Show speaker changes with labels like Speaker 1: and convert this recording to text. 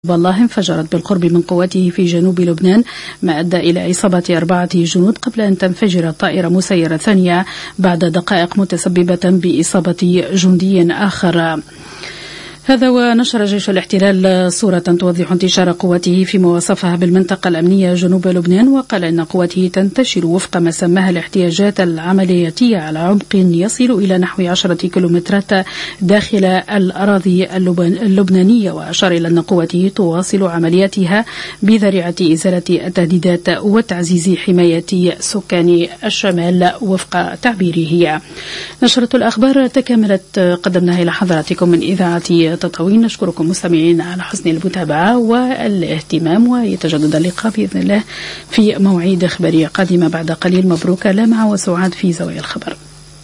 Speaker 1: والله انفجرت بالقرب من قوته في جنوب لبنان، ما أدى إلى إصابة 4 جنود قبل أن تنفجر طائرة مسيرة ثانية بعد دقائق، متسببة بإصابة جندي آخر. هذا ونشر جيش الاحتلال صورة توضح انتشار قوته فيما وصفها بالمنطقة الأمنية جنوب لبنان، وقال إن قوته تنتشر وفق ما سماها الاحتياجات العملياتية على عمق يصل إلى نحو 10 كيلومترات داخل الأراضي اللبنانية، وأشار إلى أن قوته تواصل عملياتها بذريعة إزالة التهديدات وتعزيز حماية سكان الشمال وفق تعبيره. نشرة الأخبار تكاملت قدمناها إلى حضراتكم من إذاعة تطاوين. نشكركم مستمعين على حسن المتابعة والاهتمام، ويتجدد اللقاء بإذن الله في موعد إخبارية قادمة بعد قليل. مبروك لمع وسعاد في زوايا الخبر.